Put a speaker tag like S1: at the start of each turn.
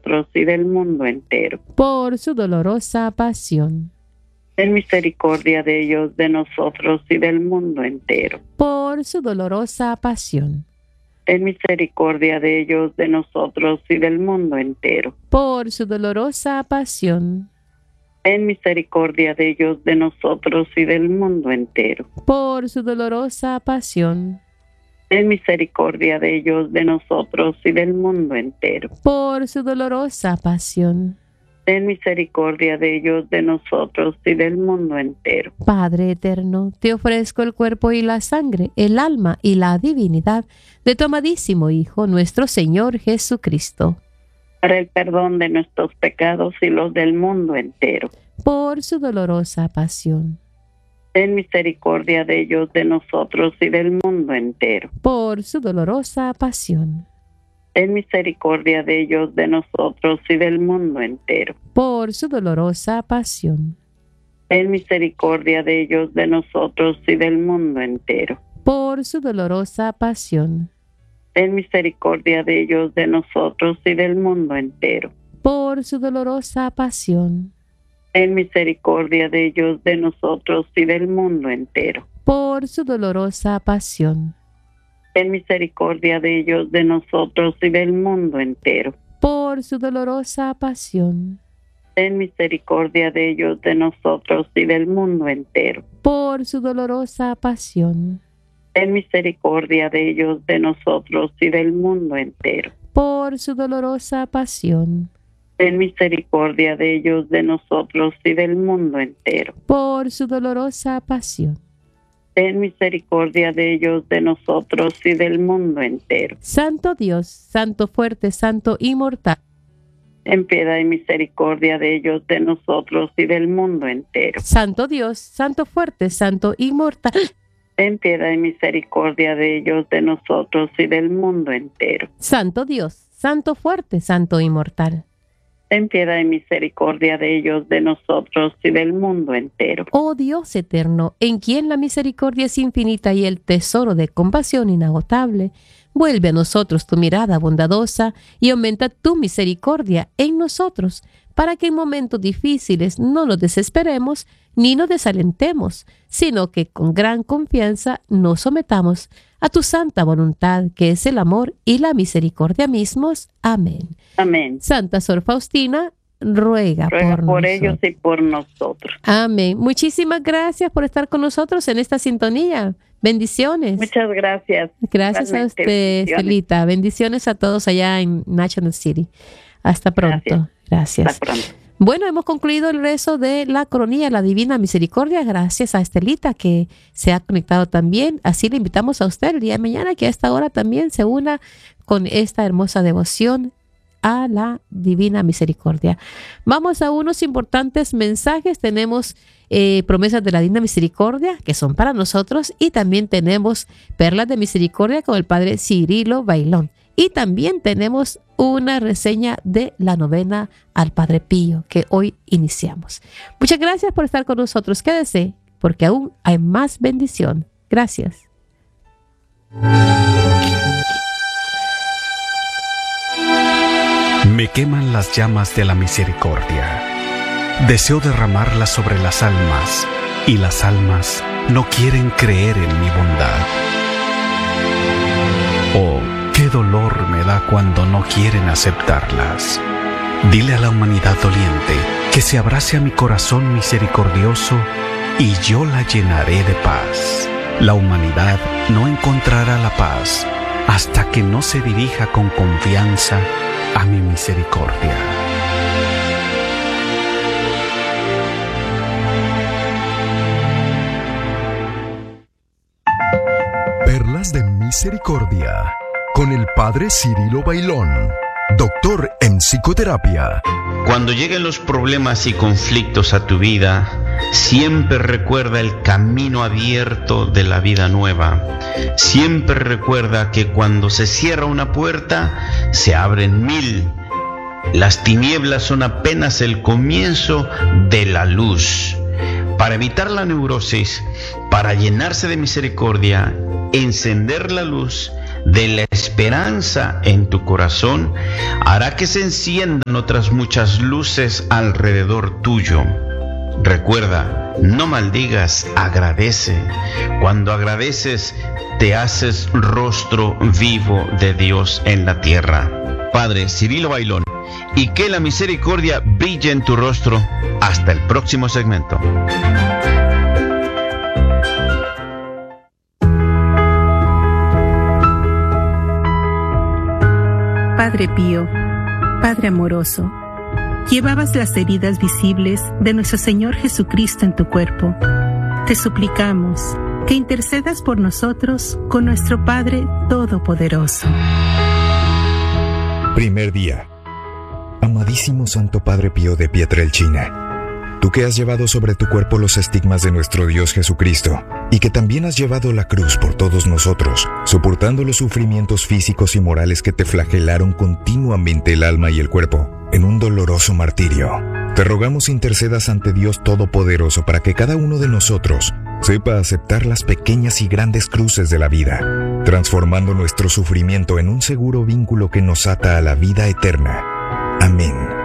S1: nosotros y del mundo entero.
S2: por su dolorosa pasión,
S1: Ten misericordia de ellos, de nosotros y del mundo entero.
S2: por su dolorosa pasión,
S1: Ten misericordia de ellos, de nosotros y del mundo entero.
S2: por su dolorosa pasión,
S1: Ten misericordia de ellos, de nosotros y del mundo entero.
S2: por su dolorosa pasión,
S1: Ten misericordia de ellos, de nosotros y del mundo entero.
S2: por su dolorosa pasión.
S1: Ten misericordia de ellos, de nosotros y del mundo entero.
S2: Padre eterno, te ofrezco el cuerpo y la sangre, el alma y la divinidad de tu amadísimo Hijo, nuestro Señor Jesucristo,
S1: Para el perdón de nuestros pecados y los del mundo entero.
S2: por su dolorosa pasión,
S1: Ten misericordia de ellos, de nosotros y del mundo entero.
S2: por su dolorosa pasión,
S1: Ten misericordia de ellos, de nosotros y del mundo entero.
S2: por su dolorosa pasión,
S1: Ten misericordia de ellos, de nosotros y del mundo entero.
S2: por su dolorosa pasión,
S1: Ten misericordia de ellos, de nosotros y del mundo entero.
S2: por su dolorosa pasión,
S1: Ten misericordia de ellos, de nosotros y del mundo entero.
S2: por su dolorosa pasión,
S1: Ten misericordia de ellos, de nosotros y del mundo entero.
S2: por su dolorosa pasión,
S1: Ten misericordia de ellos, de nosotros y del mundo entero.
S2: por su dolorosa pasión,
S1: Ten misericordia de ellos, de nosotros y del mundo entero.
S2: por su dolorosa pasión,
S1: Ten misericordia de ellos, de nosotros y del mundo entero.
S2: por su dolorosa pasión.
S1: Ten misericordia de ellos, de nosotros y del mundo entero.
S2: Santo Dios, Santo fuerte, Santo inmortal,
S1: Ten piedad y misericordia de ellos, de nosotros y del mundo entero.
S2: Santo Dios, Santo fuerte, Santo inmortal,
S1: Ten piedad y misericordia de ellos, de nosotros y del mundo entero.
S2: Santo Dios, Santo fuerte, Santo inmortal.
S1: Ten piedad y misericordia de ellos, de nosotros y del mundo entero.
S2: Oh Dios eterno, en quien la misericordia es infinita y el tesoro de compasión inagotable, vuelve a nosotros tu mirada bondadosa y aumenta tu misericordia en nosotros, para que en momentos difíciles no nos desesperemos ni nos desalentemos, sino que con gran confianza nos sometamos a tu santa voluntad, que es el amor y la misericordia mismos. Amén.
S1: Amén.
S2: Santa Sor Faustina, ruega
S1: por ellos
S2: nosotros.
S1: y por nosotros.
S2: Amén. Muchísimas gracias por estar con nosotros en esta sintonía. Bendiciones.
S1: Muchas gracias.
S2: Gracias a
S1: Igualmente,
S2: usted,
S1: bendiciones.
S2: Estelita. Bendiciones a todos allá en National City. Hasta pronto. Gracias.
S1: Hasta pronto.
S2: Bueno, hemos concluido el rezo de la coronilla, la Divina Misericordia, gracias a Estelita que se ha conectado también. Así le invitamos a usted el día de mañana que a esta hora también se una con esta hermosa devoción a la Divina Misericordia. Vamos a unos importantes mensajes. Tenemos promesas de la Divina Misericordia que son para nosotros y también tenemos perlas de misericordia con el Padre Cirilo Bailón. Y también tenemos una reseña de la novena al Padre Pío que hoy iniciamos. Muchas gracias por estar con nosotros. Quédese porque aún hay más bendición. Gracias.
S3: Me queman las llamas de la misericordia. Deseo derramarlas sobre las almas y las almas no quieren creer en mi bondad. Oh, qué dolor me da cuando no quieren aceptarlas. Dile a la humanidad doliente que se abrace a mi corazón misericordioso y yo la llenaré de paz. La humanidad no encontrará la paz hasta que no se dirija con confianza a mi misericordia.
S4: Perlas de Misericordia con el Padre Cirilo Bailón, doctor en psicoterapia.
S5: Cuando lleguen los problemas y conflictos a tu vida, siempre recuerda el camino abierto de la vida nueva. Siempre recuerda que cuando se cierra una puerta, se abren 1000. Las tinieblas son apenas el comienzo de la luz. Para evitar la neurosis, para llenarse de misericordia, encender la luz, de la esperanza en tu corazón hará que se enciendan otras muchas luces alrededor tuyo. Recuerda, no maldigas, agradece. Cuando agradeces, te haces rostro vivo de Dios en la tierra. Padre Cirilo Bailón, y que la misericordia brille en tu rostro. Hasta el próximo segmento.
S6: Padre Pío, Padre amoroso, llevabas las heridas visibles de nuestro Señor Jesucristo en tu cuerpo. Te suplicamos que intercedas por nosotros con nuestro Padre Todopoderoso.
S7: Primer día. Amadísimo Santo Padre Pío de Pietrelcina, tú que has llevado sobre tu cuerpo los estigmas de nuestro Dios Jesucristo, y que también has llevado la cruz por todos nosotros, soportando los sufrimientos físicos y morales que te flagelaron continuamente el alma y el cuerpo, en un doloroso martirio. Te rogamos intercedas ante Dios Todopoderoso para que cada uno de nosotros sepa aceptar las pequeñas y grandes cruces de la vida, transformando nuestro sufrimiento en un seguro vínculo que nos ata a la vida eterna. Amén.